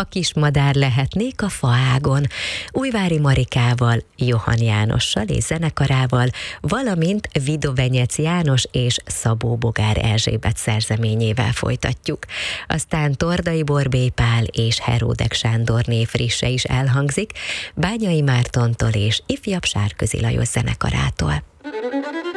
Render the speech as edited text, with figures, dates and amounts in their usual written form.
ha kismadár lehetnék a faágon, Újvári Marikával, Johann Jánossal és zenekarával, valamint Vidovenyec János és Szabó Bogár Erzsébet szerzeményével folytatjuk. Aztán Tordai Borbély Pál és Heródek Sándorné frisse is elhangzik, Bányai Mártontól és ifjabb Sárközi Lajos zenekarától.